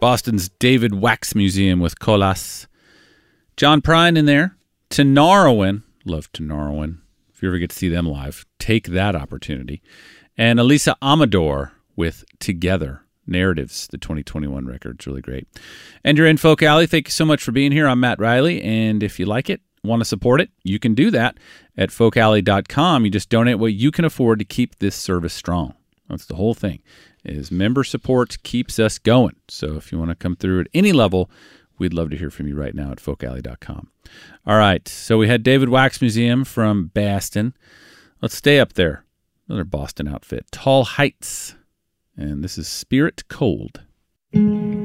Boston's David Wax Museum with Colas. John Prine in there. Tinariwen. Love Tinariwen. If you ever get to see them live, take that opportunity. And Elisa Amador with Together. Narratives, the 2021 record. It's really great. And you're in Folk Alley. Thank you so much for being here. I'm Matt Riley, and if you like it, want to support it, you can do that at folkalley.com. You just donate what you can afford to keep this service strong. That's the whole thing, is member support keeps us going. So if you want to come through at any level, we'd love to hear from you right now at folkalley.com. All right, so we had David Wax Museum from Boston. Let's stay up there. Another Boston outfit, Tall Heights. And this is Spirit Cold. Thank